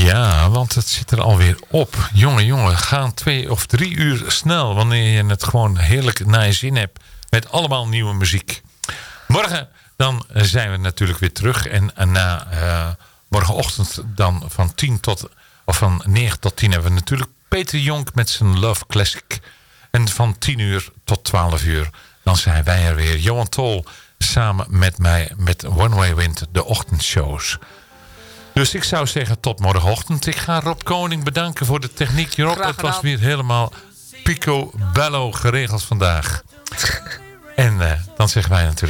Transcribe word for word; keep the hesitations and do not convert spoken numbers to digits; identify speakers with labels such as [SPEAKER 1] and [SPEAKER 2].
[SPEAKER 1] Ja, want het zit er alweer op. Jongen, jongen, gaan twee of drie uur snel wanneer je het gewoon heerlijk naar je zin hebt. Met allemaal nieuwe muziek. Morgen dan zijn we natuurlijk weer terug. En, en na uh, morgenochtend dan van tien tot of van negen tot tien hebben we natuurlijk Peter Jonk met zijn Love Classic. En van tien uur tot twaalf uur dan zijn wij er weer. Johan Tol samen met mij met One Way Wind, de ochtendshows. Dus ik zou zeggen tot morgenochtend. Ik ga Rob Koning bedanken voor de techniek. Rob, het was weer helemaal picobello geregeld vandaag. En uh, dan zeggen wij natuurlijk